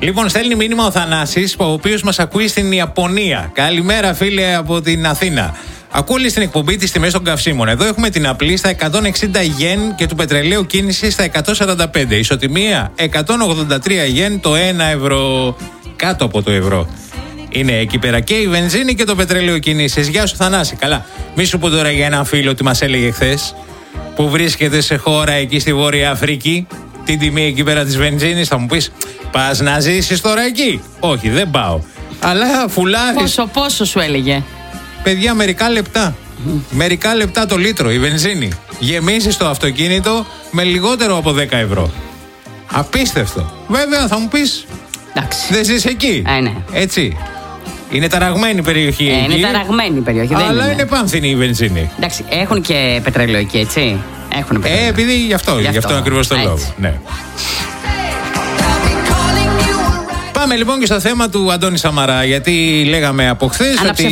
Λοιπόν, στέλνει μήνυμα ο Θανάσης, ο οποίος μας ακούει στην Ιαπωνία. Καλημέρα, φίλε, από την Αθήνα. Ακούω στην εκπομπή τις τιμές των καυσίμων. Εδώ έχουμε την απλή στα 160 γεν και του πετρελαίου κίνηση στα 145. Ισοτιμία 183 γεν το 1 ευρώ. Κάτω από το ευρώ. Είναι εκεί πέρα και η βενζίνη και το πετρέλαιο κίνησης. Γεια σου, Θανάση. Καλά. Μη σου πω τώρα για έναν φίλο ότι μας έλεγε χθες, που βρίσκεται σε χώρα εκεί στη Βόρεια Αφρική, την τιμή εκεί πέρα της βενζίνης. Θα μου πεις, πας να ζήσεις τώρα εκεί? Όχι, δεν πάω. Αλλά φουλάρεις. Πόσο σου έλεγε? Παιδιά, μερικά λεπτά. Μερικά λεπτά το λίτρο η βενζίνη. Γεμίζεις το αυτοκίνητο με λιγότερο από 10 ευρώ. Απίστευτο. Βέβαια θα μου πεις, δεν ζεις εκεί. Ναι. Έτσι. Είναι ταραγμένη περιοχή εκεί. Είναι ταραγμένη περιοχή. Αλλά είναι πάνθινη η βενζίνη. Εντάξει, έχουν και πετρέλαιο εκεί, έτσι. Έχουν πετρέλαιο. Επειδή γι' αυτό ακριβώς το λόγο. Ναι. Πάμε λοιπόν και στο θέμα του Αντώνη Σαμαρά, γιατί λέγαμε από χθες ότι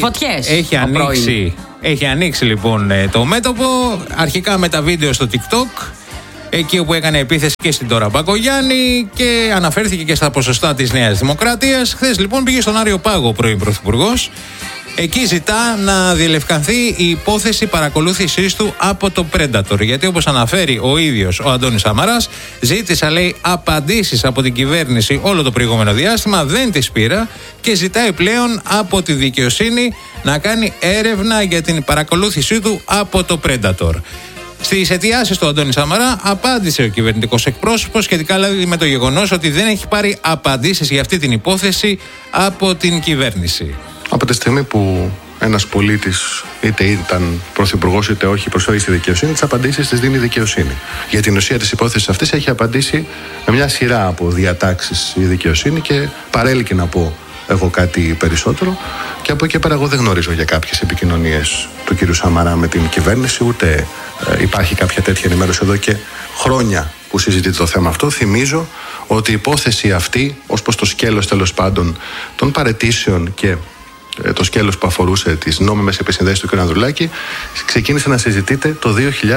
έχει ανοίξει λοιπόν το μέτωπο, αρχικά με τα βίντεο στο TikTok, εκεί όπου έκανε επίθεση και στην Ντόρα Μπακογιάννη και αναφέρθηκε και στα ποσοστά της Νέας Δημοκρατίας. Χθες λοιπόν πήγε στον Άριο Πάγο ο πρώην Πρωθυπουργός. Εκεί ζητά να διελευκανθεί η υπόθεση παρακολούθησής του από το Predator. Γιατί όπως αναφέρει ο ίδιος ο Αντώνης Σαμαράς, ζήτησα, λέει, απαντήσεις από την κυβέρνηση όλο το προηγούμενο διάστημα, δεν τις πήρα και ζητάει πλέον από τη δικαιοσύνη να κάνει έρευνα για την παρακολούθησή του από το Predator. Στις αιτιάσεις του Αντώνη Σαμαρά απάντησε ο κυβερνητικός εκπρόσωπος σχετικά δηλαδή με το γεγονός ότι δεν έχει πάρει απαντήσεις για αυτή την υπόθεση από την κυβέρνηση. Από τη στιγμή που ένας πολίτης, είτε ήταν πρωθυπουργός είτε όχι, προσφέρει στη δικαιοσύνη, τις απαντήσεις τις δίνει η δικαιοσύνη. Για την ουσία της υπόθεσης αυτής έχει απαντήσει με μια σειρά από διατάξεις η δικαιοσύνη και παρέλκει να πω εγώ κάτι περισσότερο. Και από εκεί πέρα, εγώ δεν γνωρίζω για κάποιες επικοινωνίες του κ. Σαμαρά με την κυβέρνηση, ούτε υπάρχει κάποια τέτοια ενημέρωση εδώ και χρόνια που συζητείται το θέμα αυτό. Θυμίζω ότι η υπόθεση αυτή, ως προς το σκέλος τέλος πάντων των παραιτήσεων και το σκέλος που αφορούσε τις νόμιμες επισυνδέσεις του κ. Ανδρουλάκη, ξεκίνησε να συζητείται το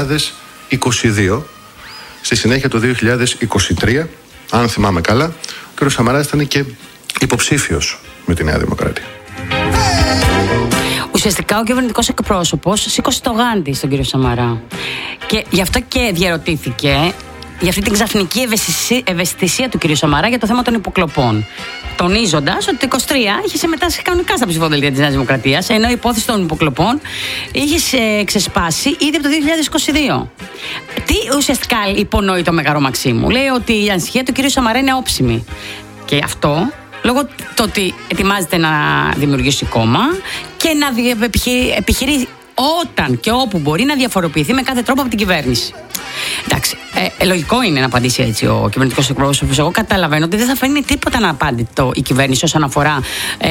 2022. Στη συνέχεια το 2023, αν θυμάμαι καλά, ο κ. Σαμαράς ήταν και υποψήφιος με τη Νέα Δημοκρατία. Ουσιαστικά ο κυβερνητικός εκπρόσωπος σήκωσε το γάντι στον κύριο Σαμαρά. Και γι' αυτό και διαρωτήθηκε για αυτή την ξαφνική ευαισθησία του κ. Σαμαρά για το θέμα των υποκλοπών. Τονίζοντας ότι το 23 είχε συμμετάσχει κανονικά στα ψηφοδέλτια της Νέας Δημοκρατίας, ενώ η υπόθεση των υποκλοπών είχε ξεσπάσει ήδη από το 2022. Τι ουσιαστικά υπονοεί το Μεγαρό Μαξίμου? Λέει ότι η ανησυχία του κ. Σαμαρά είναι όψιμη. Και αυτό λόγω του ότι ετοιμάζεται να δημιουργήσει κόμμα και να επιχειρεί όταν και όπου μπορεί να διαφοροποιηθεί με κάθε τρόπο από την κυβέρνηση. Εντάξει, λογικό είναι να απαντήσει έτσι ο κυβερνητικός εκπρόσωπος. Εγώ καταλαβαίνω ότι δεν θα φέρνει τίποτα να απάντητο η κυβέρνηση όσον αφορά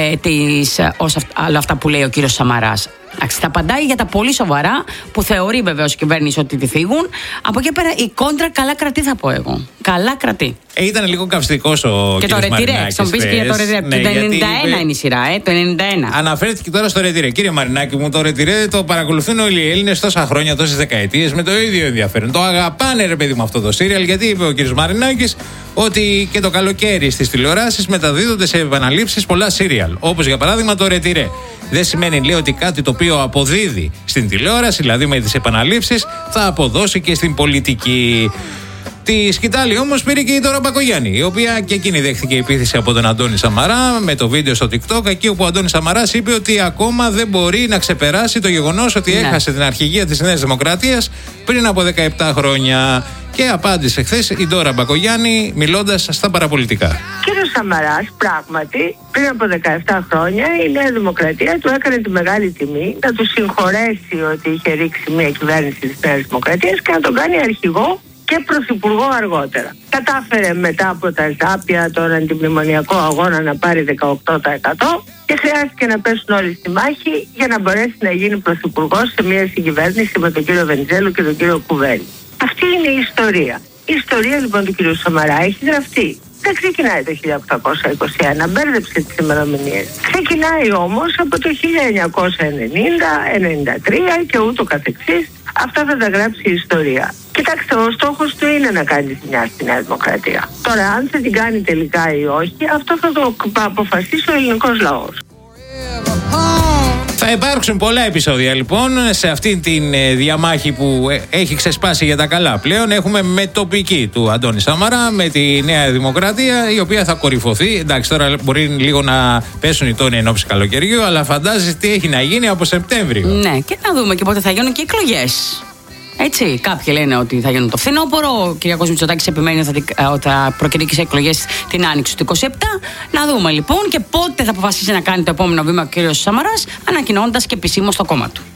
όλα αυτά που λέει ο κύριος Σαμαράς. Εντάξει, θα απαντάει για τα πολύ σοβαρά που θεωρεί βεβαίως η κυβέρνηση ότι τη θίγουν. Από εκεί πέρα η κόντρα καλά κρατεί, θα πω εγώ. Καλά κρατεί. Ήταν λίγο καυστικός ο και κύριος Μαρινάκης. Και το ρετυρέ, στον πεις και για το ρετυρέ. Ναι, το 91 είναι η σειρά, το 91. Αναφέρθηκε τώρα στο ρετυρέ. Κύριε Μαρινάκη μου, το ρετυρέ το παρακολουθούν όλοι οι Έλληνες τόσα χρόνια, τόσες δεκαετίες με το ίδιο ενδιαφέρον. Το αγαπάνε, ρε παιδί μου, αυτό το σύριαλ, γιατί είπε ο κύριος Μαρινάκης ότι και το καλοκαίρι στις τηλεοράσεις μεταδίδονται σε επαναλήψεις πολλά σύριαλ. Όπως για παράδειγμα το ρετυρέ. Δεν σημαίνει, λέει, ότι κάτι το οποίο αποδίδει στην τηλεόραση, δηλαδή με τις επαναλήψεις, θα αποδώσει και στην πολιτική. Τη σκητάλη όμως πήρε και η Ντόρα Μπακογιάννη, η οποία και εκείνη δέχθηκε επίθεση από τον Αντώνη Σαμαρά με το βίντεο στο TikTok, εκεί όπου ο Αντώνης Σαμαράς είπε ότι ακόμα δεν μπορεί να ξεπεράσει το γεγονός ότι έχασε την αρχηγία της Νέας Δημοκρατίας πριν από 17 χρόνια. Και απάντησε χθες η Ντόρα Μπακογιάννη μιλώντας στα παραπολιτικά. Κύριος Σαμαράς, πράγματι, πριν από 17 χρόνια η Νέα Δημοκρατία του έκανε τη μεγάλη τιμή να του συγχωρέσει ότι είχε ρίξει μια κυβέρνηση της Νέας Δημοκρατίας και να τον κάνει αρχηγό και πρωθυπουργό αργότερα. Κατάφερε μετά από τα ζάπια τον αντιμνημονιακό αγώνα να πάρει 18% και χρειάστηκε να πέσουν όλοι στη μάχη για να μπορέσει να γίνει πρωθυπουργός σε μια συγκυβέρνηση με τον κύριο Βενιζέλο και τον κύριο Κουβέλη. Αυτή είναι η ιστορία. Η ιστορία λοιπόν του κύριου Σαμαρά έχει γραφτεί. Δεν ξεκινάει το 1821, μπέρδεψε τις ημερομηνίες. Ξεκινάει όμως από το 1990, 1993 και ούτω καθεξής. Αυτά θα τα γράψει η ιστορία. Κοιτάξτε, ο στόχος του είναι να κάνει ζημιά στη Νέα Δημοκρατία. Τώρα, αν θα την κάνει τελικά ή όχι, αυτό θα το αποφασίσει ο ελληνικός λαός. Θα υπάρξουν πολλά επεισόδια λοιπόν σε αυτή τη διαμάχη που έχει ξεσπάσει για τα καλά πλέον. Έχουμε μετοπική του Αντώνη Σαμαρά με τη Νέα Δημοκρατία, η οποία θα κορυφωθεί. Εντάξει, τώρα μπορεί λίγο να πέσουν οι τόνοι ενόψει καλοκαιριού, αλλά φαντάζεσαι τι έχει να γίνει από Σεπτέμβριο. Ναι, και να δούμε και πότε θα γίνουν και εκλογές. Έτσι, κάποιοι λένε ότι θα γίνουν το φθινόπωρο. Ο Κυριάκος Μητσοτάκης επιμένει ότι θα προκηρύξει εκλογές την άνοιξη του 27. Να δούμε λοιπόν και πότε θα αποφασίσει να κάνει το επόμενο βήμα ο κύριος Σαμαράς, ανακοινώντας και επισήμως το κόμμα του.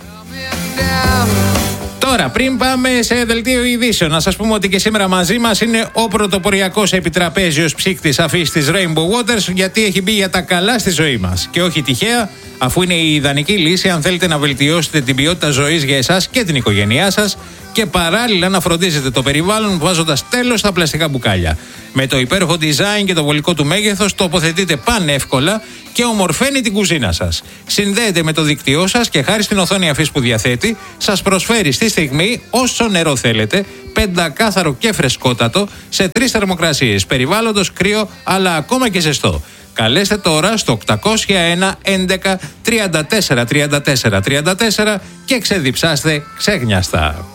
Τώρα, πριν πάμε σε δελτίο ειδήσεων, να σας πούμε ότι και σήμερα μαζί μας είναι ο πρωτοποριακός επιτραπέζιος ψύκτης αφής της Rainbow Waters, γιατί έχει μπει για τα καλά στη ζωή μας. Και όχι τυχαία, αφού είναι η ιδανική λύση αν θέλετε να βελτιώσετε την ποιότητα ζωής για εσάς και την οικογένειά σας και παράλληλα να φροντίζετε το περιβάλλον βάζοντας τέλος στα πλαστικά μπουκάλια. Με το υπέροχο design και το βολικό του μέγεθος τοποθετείτε πανεύκολα και ομορφαίνει την κουζίνα σας. Συνδέεται με το δίκτυό σας και χάρη στην οθόνη αφής που διαθέτει, σας προσφέρει στη στιγμή όσο νερό θέλετε, πεντακάθαρο και φρεσκότατο, σε 3 θερμοκρασίες, περιβάλλοντος κρύο αλλά ακόμα και ζεστό. Καλέστε τώρα στο 801 11 34 34 34 και ξεδιψάστε ξέγνιαστα.